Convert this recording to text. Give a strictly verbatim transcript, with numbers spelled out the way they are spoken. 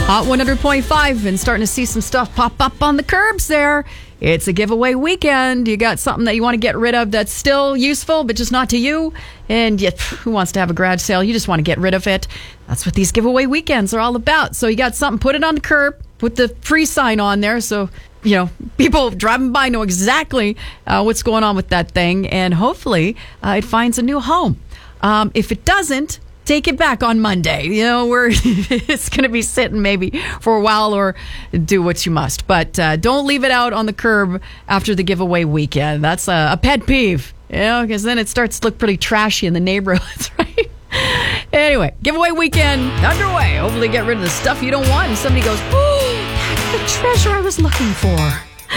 Hot one hundred point five, and starting to see some stuff pop up on the curbs there. It's a giveaway weekend. You got something that you want to get rid of that's still useful, but just not to you. And yet, who wants to have a garage sale? You just want to get rid of it. That's what these giveaway weekends are all about. So you got something, put it on the curb, put the free sign on there so, you know, people driving by know exactly uh, what's going on with that thing. And hopefully uh, it finds a new home. Um, if it doesn't, take it back on Monday. You know, we're it's going to be sitting maybe for a while, or do what you must. But uh, don't leave it out on the curb after the giveaway weekend. That's a, a pet peeve, you know, because then it starts to look pretty trashy in the neighborhoods, right? Anyway, giveaway weekend underway. Hopefully get rid of the stuff you don't want. And somebody goes, oh, that's the treasure I was looking for.